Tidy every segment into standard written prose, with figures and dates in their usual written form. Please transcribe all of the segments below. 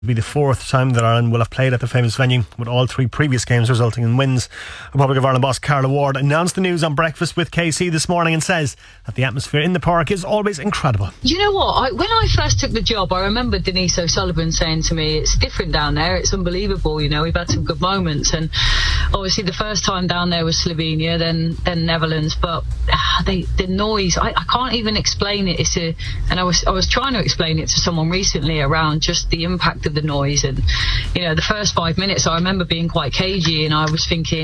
Be the fourth time that Ireland will have played at the famous venue, with all three previous games resulting in wins. Republic of Ireland boss Carla Ward announced the news on Breakfast with KC this morning and says that the atmosphere in the park is always incredible. You know what? When I first took the job, I remember Denise O'Sullivan saying to me, it's different down there, it's unbelievable, we've had some good moments. And obviously the first time down there was Slovenia, then Netherlands, but the noise, I can't even explain it. And I was trying to explain it to someone recently around just the impact of the noise. And the first 5 minutes I remember being quite cagey, and I was thinking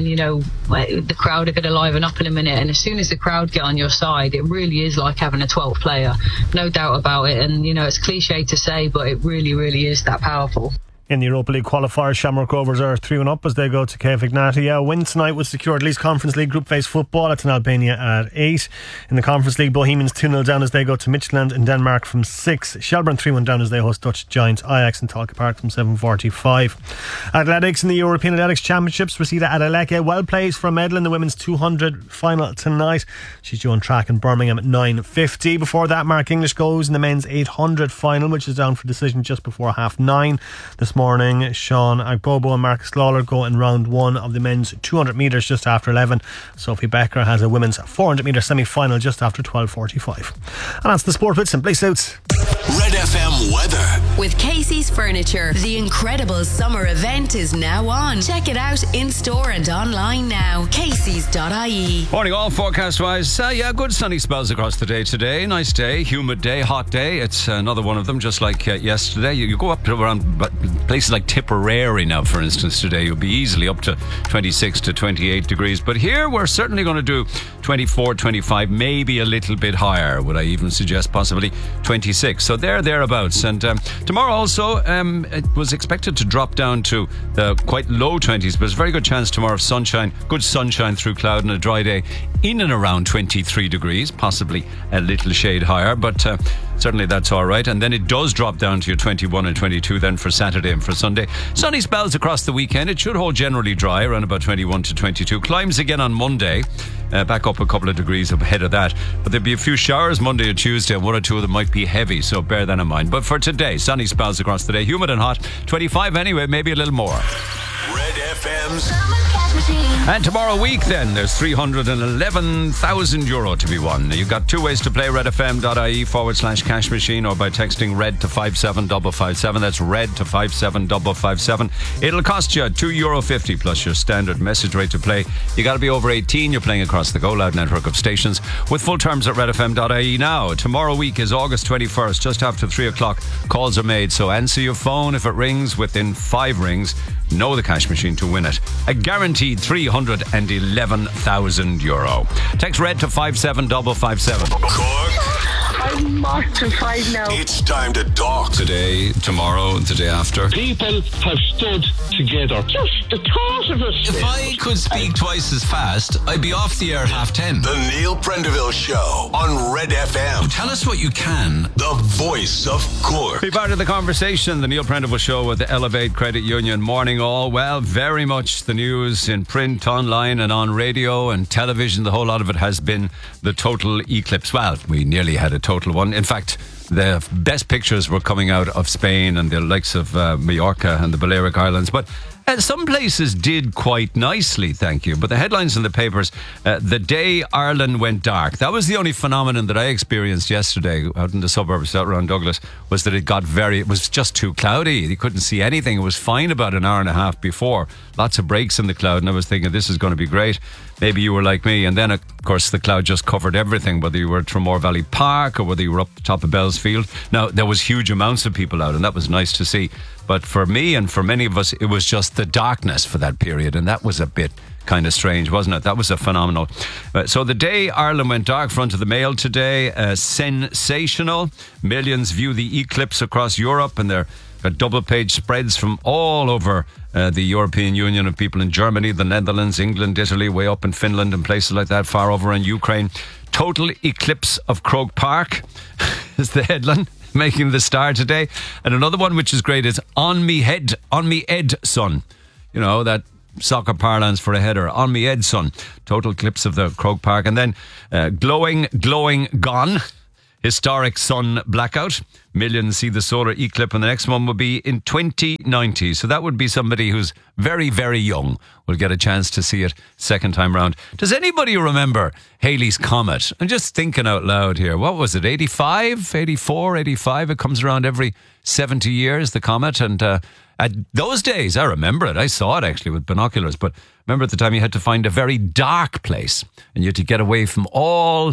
the crowd are going to liven up in a minute, and as soon as the crowd get on your side, it really is like having a 12th player, no doubt about it. And it's cliche to say, but it really is that powerful. In the Europa League qualifiers, Shamrock Rovers are 3-1 up as they go to Kiev Ignatia. A win tonight would secure at least Conference League group phase football. It's in Albania at 8. In the Conference League, Bohemians 2-0 down as they go to Midtjylland in Denmark from 6. Shelburne 3-1 down as they host Dutch giants Ajax in Talca Park from 7:45. Athletics in the European Athletics Championships. Rosita Adeleke well plays for a medal in the women's 200 final tonight. She's due on track in Birmingham at 9:50. Before that, Mark English goes in the men's 800 final, which is down for decision just before 9:30. This morning, Sean Agbobo and Marcus Lawler go in round 1 of the men's 200 metres just after 11. Sophie Becker has a women's 400 metre semi-final just after 12:45. And that's the sport with Simply Suits. Red FM weather. With Casey's Furniture, the incredible summer event is now on. Check it out in store and online now. Casey's.ie. Morning all, forecast wise. Good sunny spells across the day today. Nice day, humid day, hot day. It's another one of them, just like yesterday. You go up to around places like Tipperary now, for instance, today. You'll be easily up to 26 to 28 degrees. But here we're certainly going to do 24, 25, maybe a little bit higher. Would I even suggest possibly 26? So thereabouts. And tomorrow also, it was expected to drop down to the quite low 20s, but there's a very good chance tomorrow of sunshine, good sunshine through cloud and a dry day in and around 23 degrees, possibly a little shade higher, but certainly that's all right. And then it does drop down to your 21 and 22 then for Saturday and for Sunday. Sunny spells across the weekend. It should hold generally dry around about 21 to 22. Climbs again on Monday, back up a couple of degrees ahead of that. But there'll be a few showers Monday or Tuesday, and one or two of them might be heavy, so bear that in mind. But for today, sunny spells across the day, humid and hot, 25 anyway, maybe a little more. Red FM's And tomorrow week then, there's €311,000 to be won. You've got two ways to play: redfm.ie/cash machine, or by texting RED to 57557. That's RED to 57557. It'll cost you €2.50 plus your standard message rate to play. You got to be over 18. You're playing across the Go Loud network of stations with full terms at redfm.ie. Now, tomorrow week is August 21st, just after 3 o'clock. Calls are made, so answer your phone. If it rings within 5 rings, know the cash machine to win it. A guaranteed €311,000. Text RED to 57557. Cork. I'm mortified now. It's time to talk. Today, tomorrow, the day after. People have stood together. Just the thought of it. If I could speak twice as fast, I'd be off the air at 10:30. The Neil Prendeville Show on Red FM. Tell us what you can. The voice of Cork. Be part of the conversation. The Neil Prendeville Show with the Elevate Credit Union. Morning all. Well, very much the news in print, online and on radio and television. The whole lot of it has been the total eclipse. Well, we nearly had a total one. In fact, the best pictures were coming out of Spain and the likes of Mallorca and the Balearic Islands. But some places did quite nicely, thank you. But the headlines in the papers, the day Ireland went dark. That was the only phenomenon that I experienced yesterday out in the suburbs out around Douglas, was that it was just too cloudy. You couldn't see anything. It was fine about an hour and a half before. Lots of breaks in the cloud, and I was thinking this is going to be great. Maybe you were like me. And then, of course, the cloud just covered everything, whether you were at Tramore Valley Park or whether you were up the top of Bellsfield. Now, there was huge amounts of people out, and that was nice to see. But for me and for many of us, it was just the darkness for that period, and that was a bit kind of strange, wasn't it? That was a phenomenal. So the day Ireland went dark, front of the Mail today, sensational. Millions view the eclipse across Europe, and they're got double-page spreads from all over the European Union, of people in Germany, the Netherlands, England, Italy, way up in Finland and places like that, far over in Ukraine. Total eclipse of Croke Park is the headline, making the star today. And another one which is great is on me head, son. You know, that soccer parlance for a header. On me head, son. Total eclipse of the Croke Park. And then glowing, gone. historic sun blackout. Millions see the solar eclipse, and the next one will be in 2090. So that would be somebody who's very, very young will get a chance to see it second time round. Does anybody remember Halley's Comet? I'm just thinking out loud here. What was it, 85, 84, 85? It comes around every 70 years, the comet. And at those days, I remember it. I saw it actually with binoculars. But remember at the time you had to find a very dark place and you had to get away from all...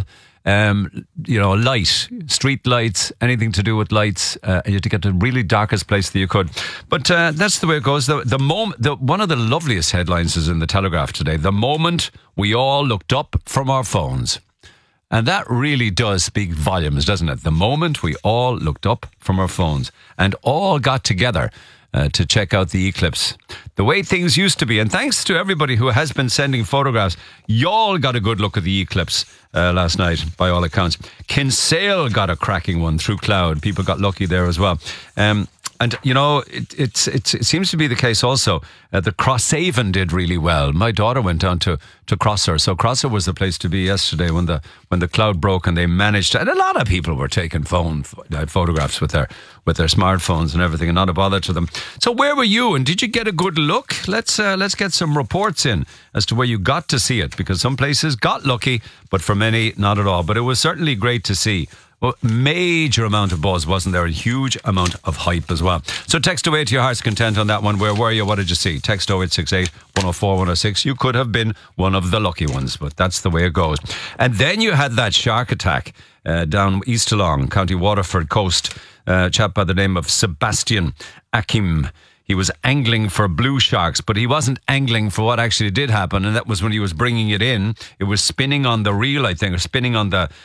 light, street lights, anything to do with lights. You had to get to the really darkest place that you could. But that's the way it goes. One of the loveliest headlines is in the Telegraph today. The moment we all looked up from our phones. And that really does speak volumes, doesn't it? The moment we all looked up from our phones and all got together to check out the eclipse. The way things used to be. And thanks to everybody who has been sending photographs. Y'all got a good look at the eclipse last night, by all accounts. Kinsale got a cracking one through cloud. People got lucky there as well. And, you know, it seems to be the case also that Crosshaven did really well. My daughter went down to Crosser. So Crosser was the place to be yesterday when the cloud broke and they managed to, and a lot of people were taking photographs with their smartphones and everything, and not a bother to them. So where were you, and did you get a good look? Let's get some reports in as to where you got to see it, because some places got lucky, but for many, not at all. But it was certainly great to see. Well, major amount of buzz, wasn't there? A huge amount of hype as well. So text away to your heart's content on that one. Where were you? What did you see? Text 0868 104 106. You could have been one of the lucky ones, but that's the way it goes. And then you had that shark attack down East Toulon, County Waterford coast. A chap by the name of Sebastian Akim. He was angling for blue sharks, but he wasn't angling for what actually did happen, and that was when he was bringing it in. It was spinning on the reel, I think, or spinning on the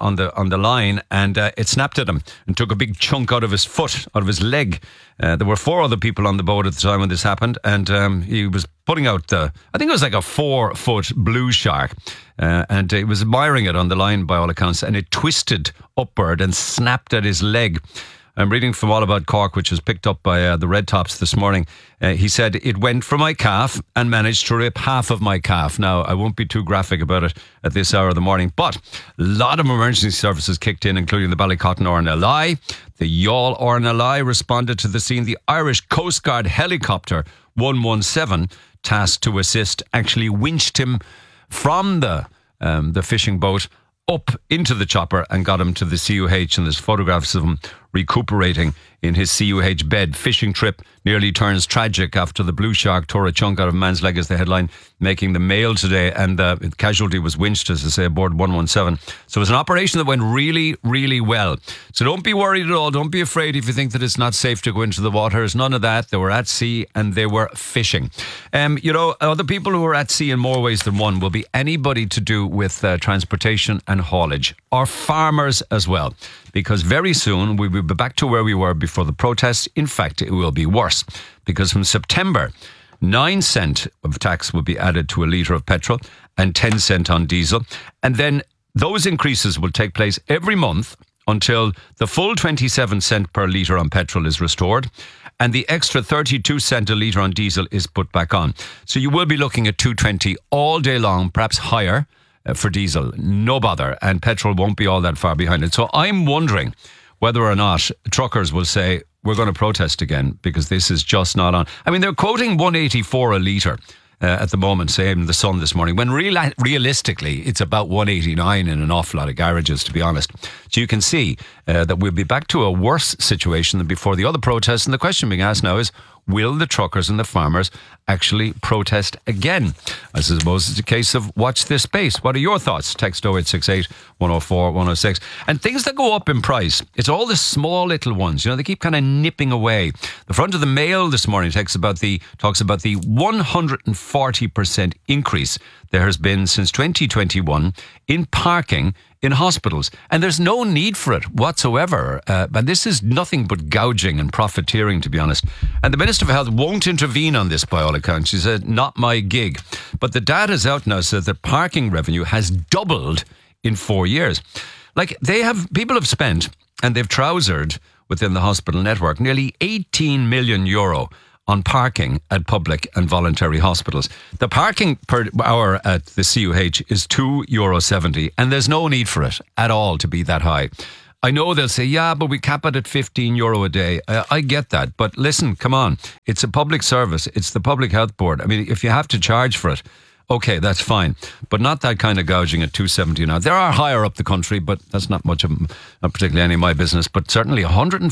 line, and it snapped at him and took a big chunk out of his foot, out of his leg. There were 4 other people on the boat at the time when this happened, and he was putting out I think it was like a 4-foot blue shark, and he was admiring it on the line by all accounts, and it twisted upward and snapped at his leg. I'm reading from All About Cork, which was picked up by the Red Tops this morning. He said, it went for my calf and managed to rip half of my calf. Now, I won't be too graphic about it at this hour of the morning, but a lot of emergency services kicked in, including the Ballycotton RNLI. The Youghal RNLI responded to the scene. The Irish Coast Guard helicopter 117, tasked to assist, actually winched him from the fishing boat up into the chopper and got him to the CUH, and there's photographs of him recuperating in his CUH bed. Fishing trip nearly turns tragic after the blue shark tore a chunk out of a man's leg, as the headline making the Mail today, and the casualty was winched, as I say, aboard 117. So it was an operation that went really, really well. So don't be worried at all. Don't be afraid if you think that it's not safe to go into the water. There's none of that. They were at sea and they were fishing. Other people who are at sea in more ways than one will be anybody to do with transportation and haulage, or farmers as well, because very soon we will be back to where we were before the protests. In fact, it will be worse, because from September, 9 cent of tax will be added to a litre of petrol and 10 cent on diesel. And then those increases will take place every month until the full 27 cent per litre on petrol is restored, and the extra 32 cent a litre on diesel is put back on. So you will be looking at 220 all day long, perhaps higher for diesel. No bother. And petrol won't be all that far behind it. So I'm wondering whether or not truckers will say, we're going to protest again, because this is just not on. I mean, they're quoting 184 a litre at the moment, say in the Sun this morning, when realistically it's about 189 in an awful lot of garages, to be honest. So you can see that we'll be back to a worse situation than before the other protests. And the question being asked now is, will the truckers and the farmers actually protest again? I suppose it's a case of watch this space. What are your thoughts? Text 0868 104 106. And things that go up in price, it's all the small little ones. You know, they keep kind of nipping away. The front of the Mail this morning talks about the 140% increase there has been since 2021 in parking in hospitals, and there's no need for it whatsoever. And this is nothing but gouging and profiteering, to be honest. And the Minister for Health won't intervene on this by all accounts. She said, not my gig. But the data's out now, says that parking revenue has doubled in 4 years. Like, people have spent, and they've trousered within the hospital network, nearly 18 million euro on parking at public and voluntary hospitals. The parking per hour at the CUH is €2.70, and there's no need for it at all to be that high. I know they'll say, yeah, but we cap it at €15 a day. I get that. But listen, come on. It's a public service. It's the Public Health Board. I mean, if you have to charge for it, okay, that's fine. But not that kind of gouging at $2.70 an hour. There are higher up the country, but that's not much of, not particularly any of my business. But certainly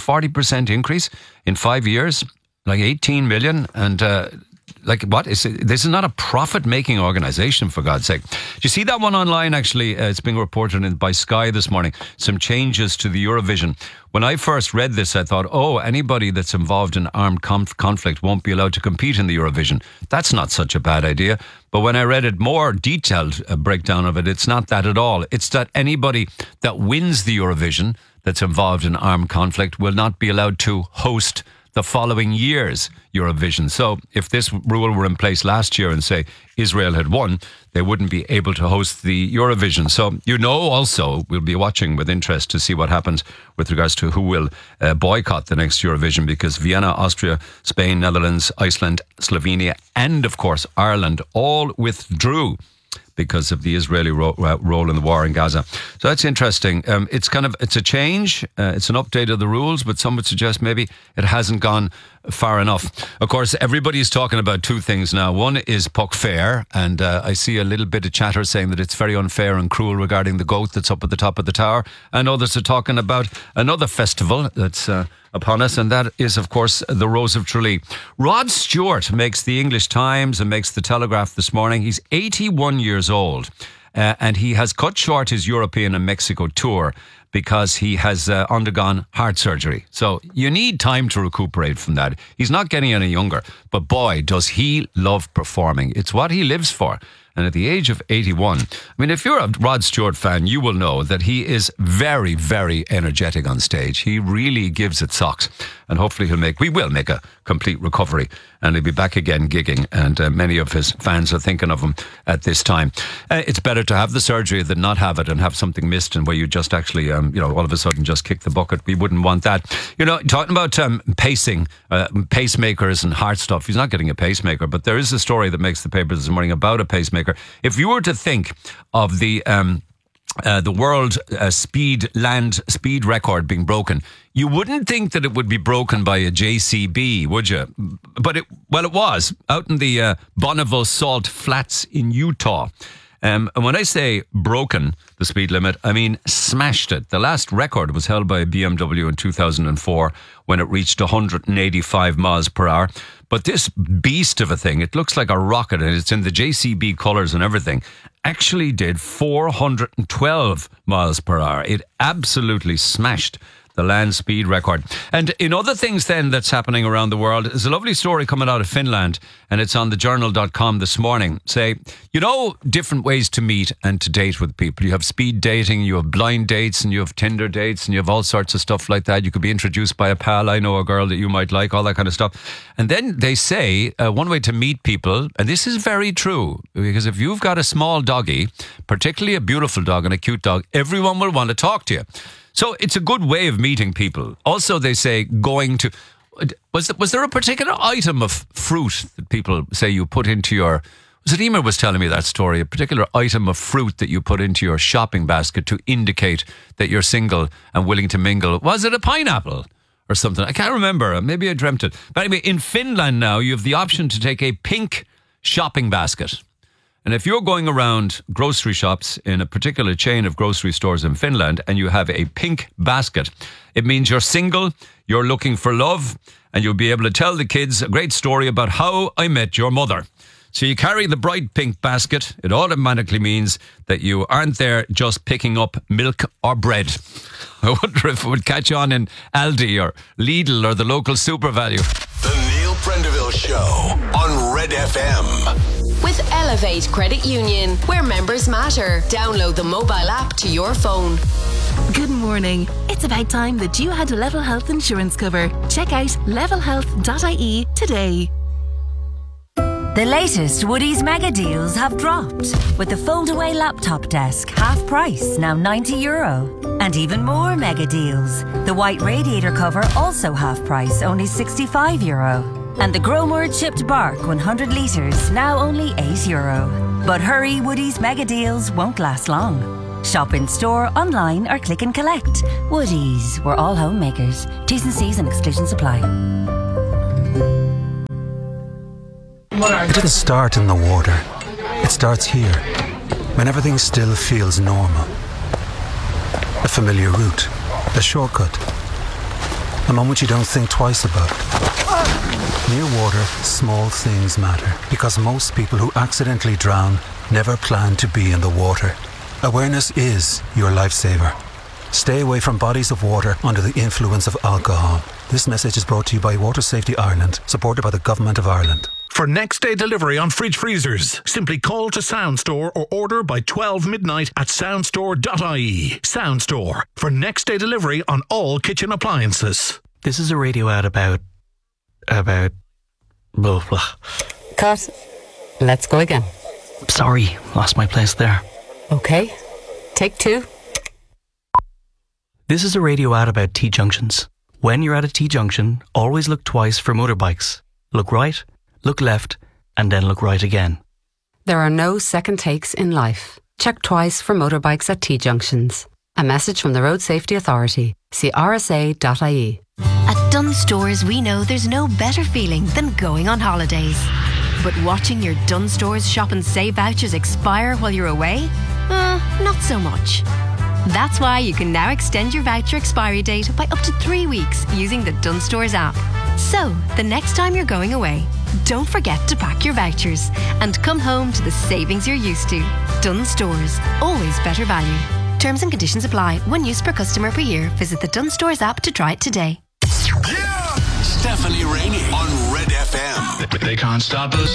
140% increase in 5 years, like 18 million. And like what? This is not a profit-making organisation, for God's sake. Do you see that one online, actually? It's being reported by Sky this morning. Some changes to the Eurovision. When I first read this, I thought, oh, anybody that's involved in armed conflict won't be allowed to compete in the Eurovision. That's not such a bad idea. But when I read it more detailed breakdown of it, it's not that at all. It's that anybody that wins the Eurovision that's involved in armed conflict will not be allowed to host the following year's Eurovision. So if this rule were in place last year and say Israel had won, they wouldn't be able to host the Eurovision. So, also we'll be watching with interest to see what happens with regards to who will boycott the next Eurovision, because Vienna, Austria, Spain, Netherlands, Iceland, Slovenia, and of course Ireland all withdrew because of the Israeli role in the war in Gaza. So that's interesting. It's a change. It's an update of the rules, but some would suggest maybe it hasn't gone far enough. Of course, everybody's talking about two things now. One is Puck Fair, and I see a little bit of chatter saying that it's very unfair and cruel regarding the goat that's up at the top of the tower. And others are talking about another festival that's upon us, and that is, of course, the Rose of Tralee. Rod Stewart makes the English Times and makes the Telegraph this morning. He's 81 years old, and he has cut short his European and Mexico tour because he has undergone heart surgery. So you need time to recuperate from that. He's not getting any younger, but boy, does he love performing. It's what he lives for. And at the age of 81, I mean, if you're a Rod Stewart fan, you will know that he is very, very energetic on stage. He really gives it socks. And hopefully we will make a complete recovery, and he'll be back again gigging. And many of his fans are thinking of him at this time. It's better to have the surgery than not have it and have something missed, and where you just actually, all of a sudden just kick the bucket. We wouldn't want that. Talking about pacing, pacemakers and heart stuff. He's not getting a pacemaker, but there is a story that makes the paper this morning about a pacemaker. If you were to think of the world land speed record being broken, you wouldn't think that it would be broken by a JCB, would you? But it was out in the Bonneville Salt Flats in Utah. And when I say broken the speed limit, I mean smashed it. The last record was held by a BMW in 2004 when it reached 185 miles per hour. But this beast of a thing, it looks like a rocket, and it's in the JCB colours and everything, actually did 412 miles per hour. It absolutely smashed the land speed record. And in other things then that's happening around the world, there's a lovely story coming out of Finland, and it's on thejournal.com this morning. Different ways to meet and to date with people. You have speed dating, you have blind dates, and you have Tinder dates, and you have all sorts of stuff like that. You could be introduced by a pal. I know a girl that you might like, all that kind of stuff. And then they say one way to meet people, and this is very true, because if you've got a small doggy, particularly a beautiful dog and a cute dog, everyone will want to talk to you. So it's a good way of meeting people. Also, they say going to... Was there a particular item of fruit that people say you put into your... Was it Emer was telling me that story? A particular item of fruit that you put into your shopping basket to indicate that you're single and willing to mingle. Was it a pineapple or something? I can't remember. Maybe I dreamt it. But anyway, in Finland now, you have the option to take a pink shopping basket. And if you're going around grocery shops in a particular chain of grocery stores in Finland and you have a pink basket, it means you're single, you're looking for love, and you'll be able to tell the kids a great story about how I met your mother. So you carry the bright pink basket, it automatically means that you aren't there just picking up milk or bread. I wonder if it would catch on in Aldi or Lidl or the local Super Value. The Neil Prendeville Show on Red FM. With Elevate Credit Union, where members matter. Download the mobile app to your phone. Good morning. It's about time that you had a Level Health insurance cover. Check out levelhealth.ie today. The latest Woodies mega deals have dropped, with the fold-away laptop desk half price, now €90. And even more mega deals. The white radiator cover also half price, only €65. And the Gromor chipped bark 100 litres, now only €8. But hurry, Woodies mega deals won't last long. Shop in store, online or click and collect. Woodies, we're all homemakers. T's and C's and exclusions apply. It doesn't start in the water. It starts here, when everything still feels normal. A familiar route, a shortcut, a moment you don't think twice about. Near water, small things matter, because most people who accidentally drown never plan to be in the water. Awareness is your lifesaver. Stay away from bodies of water under the influence of alcohol. This message is brought to you by Water Safety Ireland, supported by the Government of Ireland. For next day delivery on fridge freezers, simply call to Soundstore or order by 12 midnight at soundstore.ie. Soundstore, for next day delivery on all kitchen appliances. This is a radio ad about blah, blah. Cut. Let's go again. Sorry, lost my place there. Okay, take two. This is a radio ad about T-junctions. When you're at a T-junction, always look twice for motorbikes. Look right, look left, and then look right again. There are no second takes in life. Check twice for motorbikes at T-junctions. A message from the Road Safety Authority. See rsa.ie. At Dunnes Stores, we know there's no better feeling than going on holidays. But watching your Dunnes Stores shop and save vouchers expire while you're away? Not so much. That's why you can now extend your voucher expiry date by up to 3 weeks using the Dunnes Stores app. So, the next time you're going away, don't forget to pack your vouchers and come home to the savings you're used to. Dunnes Stores, always better value. Terms and conditions apply. 1 use per customer per year. Visit the Dunnes Stores app to try it today. Stephanie Rainey on Red FM. They can't stop us.